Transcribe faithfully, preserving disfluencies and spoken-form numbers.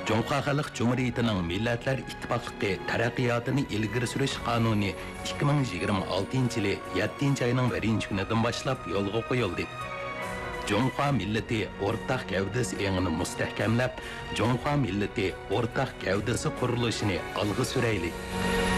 Жоңқа Халық Cumhuriyeti'nin Milletler İttifaqlığı taraqqiyotini ilgiri sürüş qanuni ikki ming yigirma oltinchi yili yettinchi ayning birinchi kunidan boshlab yo'lga qo'yildi. Жоңқа milleti o'rtaq gavdasi engini mustahkamlab, Жоңқа milleti o'rtaq gavdasi qurilishini olg'a surayli.